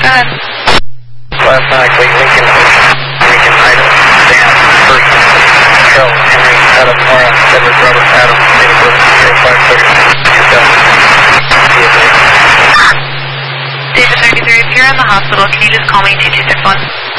ahead. Last night, Lincoln, Ida, Dan, First, Charles, Henry, Adam, Nora, Edward, Robert, Adam, David, Wilson, 0530, 2000. David 33, if you're in the hospital, can you just call me 2261?